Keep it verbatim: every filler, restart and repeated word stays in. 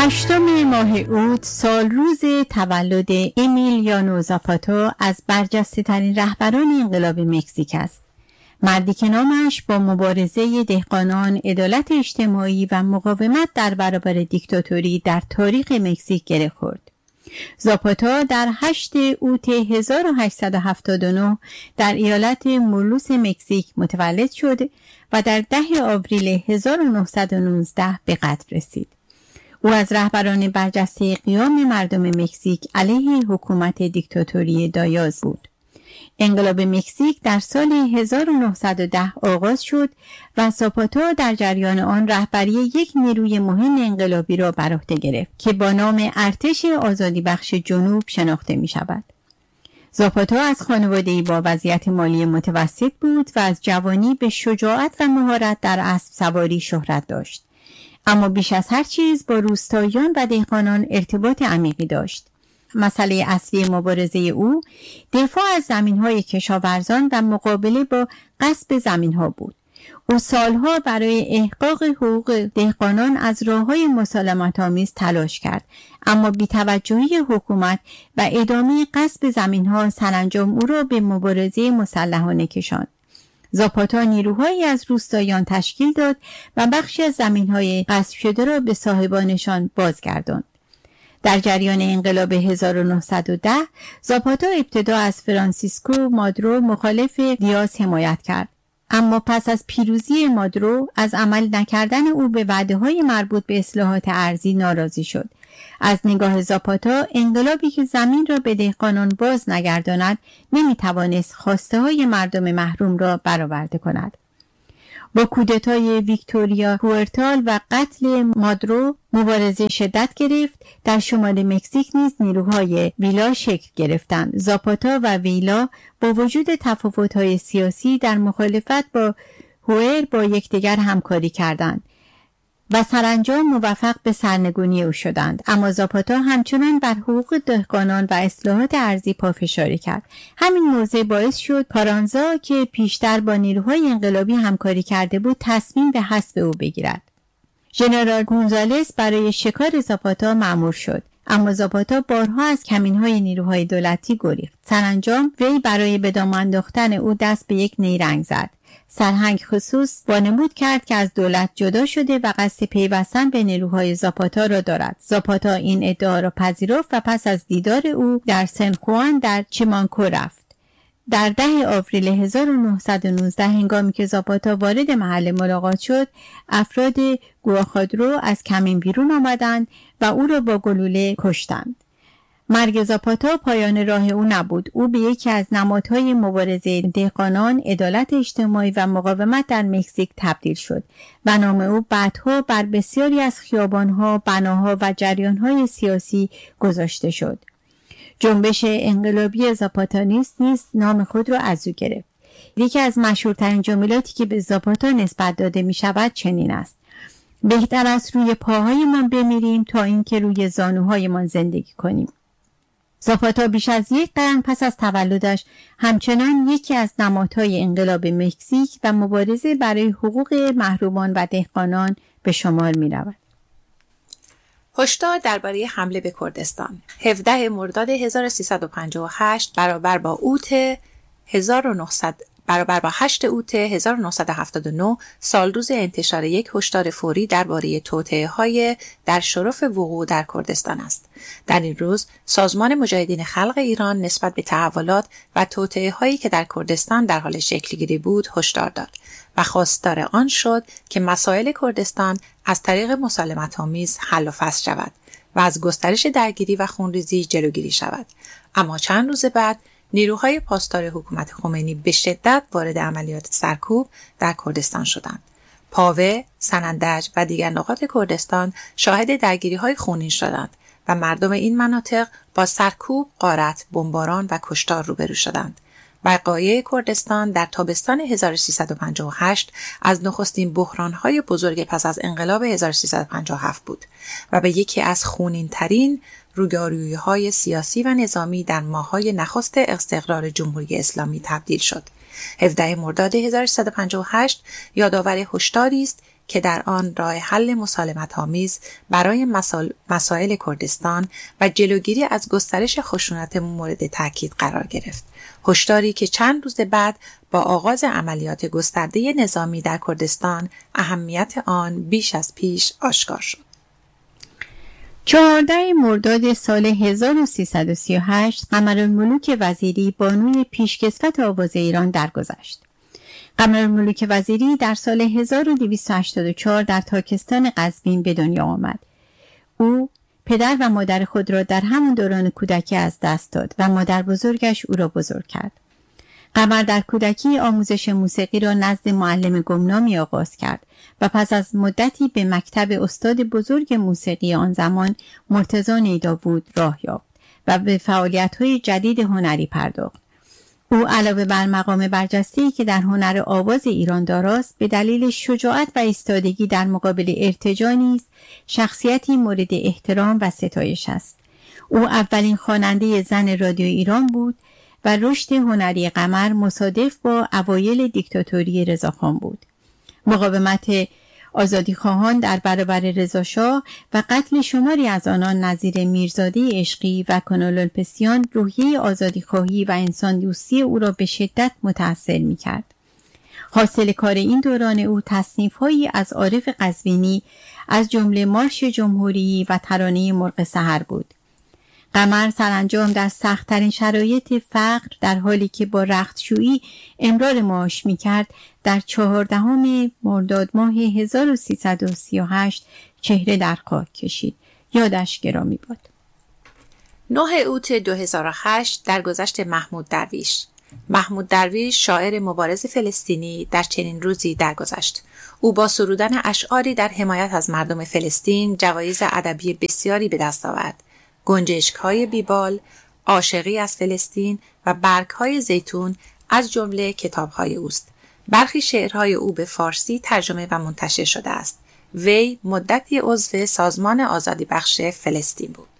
هشتم ماه اوت سال روز تولد امیلیانو زاپاتا از برجسته ترین رهبران انقلاب مکزیک است. مردی که نامش با مبارزه دهقانان، عدالت اجتماعی و مقاومت در برابر دیکتاتوری در تاریخ مکزیک گره خورد. زاپاتا در هشتم اوت هزار و هشتصد و هفتاد و نه در ایالت مولوس مکزیک متولد شد و در ده آوریل هزار و نهصد و نوزده به قتل رسید. او از رهبران برجسته قیام مردم مکزیک علیه حکومت دیکتاتوری دایاز بود. انقلاب مکزیک در سال هزار و نهصد و ده آغاز شد و زاپاتا در جریان آن رهبری یک نیروی مهم انقلابی را بر عهده گرفت که با نام ارتش آزادی بخش جنوب شناخته می شود. زاپاتا از خانواده‌ای با وضعیت مالی متوسط بود و از جوانی به شجاعت و مهارت در اسب سواری شهرت داشت. اما بیش از هر چیز با روستاییان و دهقانان ارتباط عمیقی داشت. مسئله اصلی مبارزه او دفاع از زمین‌های کشاورزان و مقابله با غصب زمین‌ها بود. او سالها برای احقاق حقوق دهقانان از راه‌های مسالمت‌آمیز تلاش کرد، اما بی‌توجهی حکومت و ادامه غصب زمین‌ها سرانجام او را به مبارزه مسلحانه کشاند. زاپاتا نیروهایی از روستاییان تشکیل داد و بخشی از زمین‌های غصب شده را به صاحبانشان بازگرداند. در جریان انقلاب هزار و نهصد و ده زاپاتا ابتدا از فرانسیسکو مادرو مخالف دیاز حمایت کرد، اما پس از پیروزی مادرو از عمل نکردن او به وعده‌های مربوط به اصلاحات ارضی ناراضی شد. از نگاه زاپاتا انقلابی که زمین را به دهقانان باز نگرداند نمیتوانست خواسته های مردم محروم را برآورده کند. با کودتای ویکتوریا هوئرتال و قتل مادرو مبارزه شدت گرفت. در شمال مکزیک نیز نیروهای ویلا شکل گرفتند. زاپاتا و ویلا با وجود تفاوت‌های سیاسی در مخالفت با هوئر با یکدیگر همکاری کردند و سرانجام موفق به سرنگونی او شدند. اما زاپاتا همچنان بر حقوق دهقانان و اصلاحات ارضی پافشاری کرد. همین موضوع باعث شد کارانزا که پیشتر با نیروهای انقلابی همکاری کرده بود تصمیم به حذف او بگیرد. ژنرال گونزالس برای شکار زاپاتا مأمور شد، اما زاپاتا بارها از کمین‌های نیروهای دولتی گریخت. سرانجام وی برای به دام انداختن او دست به یک نیرنگ زد. سرهنگ خصوص وانمود کرد که از دولت جدا شده و قصد پیوستن به نیروهای زاپاتا را دارد. زاپاتا این ادعا را پذیرفت و پس از دیدار او در سن خوان در چیمانکو رفت. در ده آوریل هزار و نهصد و نوزده هنگامی که زاپاتا وارد محل ملاقات شد، افراد گواخادرو از کمین بیرون آمدند و او را با گلوله کشتند. مرگ زاپاتا پایان راه او نبود. او به یکی از نمادهای مبارزه دهقانان، عدالت اجتماعی و مقاومت در مکزیک تبدیل شد و نام او بعدها بر بسیاری از خیابانها، بناها و جریانهای سیاسی گذاشته شد. جنبش انقلابی زاپاتانیست نیز نام خود را از او گرفت. یکی از مشهورترین جملاتی که به زاپاتا نسبت داده می شود چنین است: بهتر است روی پاهایمان بمیریم تا اینکه روی زانوهایمان زندگی کنیم. زاپاتا بیش از یک قرن پس از تولدش همچنان یکی از نمادهای انقلاب مکزیک و مبارزه برای حقوق محرومان و دهقانان به شمار می رود. هشدار درباره حمله به کردستان. هفدهم مرداد هزار و سیصد و پنجاه و هشت برابر با اوت هزار و نهصد برابر با هشتم اوت هزار و نهصد و هفتاد و نه سال روز انتشار یک هشدار فوری درباره توطئه‌های در شرف وقوع در کردستان است. در این روز سازمان مجاهدین خلق ایران نسبت به تحولات و توطئه‌هایی که در کردستان در حال شکل‌گیری بود هشدار داد و خواستار آن شد که مسائل کردستان از طریق مسالمت‌آمیز حل و فصل شود و از گسترش درگیری و خونریزی جلوگیری شود. اما چند روز بعد نیروهای پاسدار حکومت خمینی به شدت وارد عملیات سرکوب در کردستان شدند. پاوه، سنندج و دیگر نقاط کردستان شاهد درگیری‌های خونین شدند و مردم این مناطق با سرکوب، غارت، بمباران و کشتار روبرو شدند. وقایع کردستان در تابستان هزار و سیصد و پنجاه و هشت از نخستین بحران‌های بزرگ پس از انقلاب هزار و سیصد و پنجاه و هفت بود و به یکی از خونین‌ترین رویارویی‌های سیاسی و نظامی در ماه‌های نخست استقرار جمهوری اسلامی تبدیل شد. هفدهم مرداد هزار و سیصد و پنجاه و هشت یادآور هشداری است که در آن راه حل مسالمت‌آمیز برای مسائل کردستان و جلوگیری از گسترش خشونت مورد تاکید قرار گرفت. هشداری که چند روز بعد با آغاز عملیات گسترده نظامی در کردستان اهمیت آن بیش از پیش آشکار شد. چهاردهم مرداد سال هزار و سیصد و سی و هشت قمرالملوک وزیری بانوی پیشکسوت آواز ایران درگذشت. قمرالملوک وزیری در سال هزار و دویست و هشتاد و چهار در تاکستان قزوین به دنیا آمد. او پدر و مادر خود را در همون دوران کودکی از دست داد و مادر بزرگش او را بزرگ کرد. قمر در کودکی آموزش موسیقی را نزد معلم گمنامی آغاز کرد و پس از مدتی به مکتب استاد بزرگ موسیقی آن زمان مرتضی نیدابود راه یافت و به فعالیت‌های جدید هنری پرداخت. او علاوه بر مقام برجسته‌ای که در هنر آواز ایران داراست، به دلیل شجاعت و ایستادگی در مقابل ارتجاع نیز شخصیتی مورد احترام و ستایش است. او اولین خواننده زن رادیو ایران بود و رشد هنری قمر مصادف با اوایل دیکتاتوری رضاخان بود. مقاومت آزادیخواهان در برابر رضاشاه و قتل شماری از آنان نظیر میرزاده عشقی و کنالالپسیان روحیه آزادیخواهی و انسان دوستی او را به شدت متأثر می‌کرد. حاصل کار این دوران او تصنیف‌هایی از عارف قزوینی از جمله مارش جمهوری و ترانه مرغ سحر بود. قمر سرانجام در سخت‌ترین شرایط فقر در حالی که با رختشویی امرار معاش می‌کرد در چهاردهم مرداد ماه هزار و سیصد و سی و هشت چهره در خاک کشید. یادش گرامی باد. نه اوت دو هزار و هشت درگذشت محمود درویش. محمود درویش شاعر مبارز فلسطینی در چنین روزی درگذشت. او با سرودن اشعاری در حمایت از مردم فلسطین جوایز ادبی بسیاری به دست آورد. گنجشک‌های بیبال، عاشقی از فلسطین و برگ‌های زیتون از جمله کتاب‌های اوست. برخی شعرهای او به فارسی ترجمه و منتشر شده است. وی مدتی عضو سازمان آزادی بخش فلسطین بود.